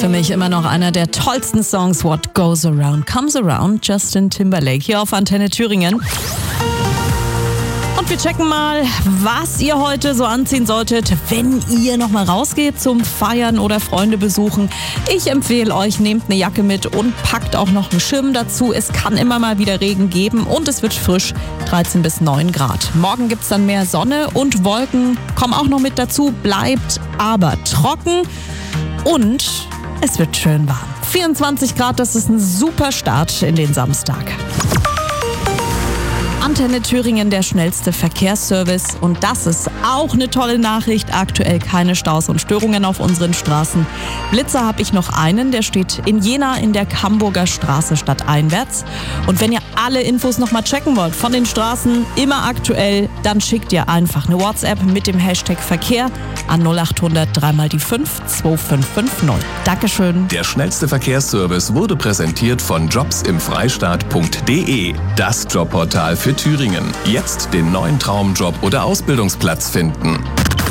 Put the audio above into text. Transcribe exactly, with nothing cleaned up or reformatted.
für mich immer noch einer der tollsten Songs. What Goes Around Comes Around, Justin Timberlake hier auf Antenne Thüringen. Und wir checken mal, was ihr heute so anziehen solltet, wenn ihr nochmal rausgeht zum Feiern oder Freunde besuchen. Ich empfehle euch, nehmt eine Jacke mit und packt auch noch einen Schirm dazu. Es kann immer mal wieder Regen geben und es wird frisch, dreizehn bis neun Grad. Morgen gibt es dann mehr Sonne und Wolken kommen auch noch mit dazu, bleibt aber trocken und es wird schön warm. vierundzwanzig Grad, das ist ein super Start in den Samstag. Antenne Thüringen, der schnellste Verkehrsservice. Und das ist auch eine tolle Nachricht. Aktuell keine Staus und Störungen auf unseren Straßen. Blitzer habe ich noch einen, der steht in Jena in der Camburger Straße stadteinwärts. Und wenn ihr alle Infos nochmal checken wollt von den Straßen, immer aktuell, dann schickt ihr einfach eine WhatsApp mit dem Hashtag Verkehr an null acht hundert drei mal die fünf zwei fünf fünf null. Dankeschön. Der schnellste Verkehrsservice wurde präsentiert von jobs im freistaat punkt de. Das Jobportal für Thüringen. Jetzt den neuen Traumjob oder Ausbildungsplatz finden.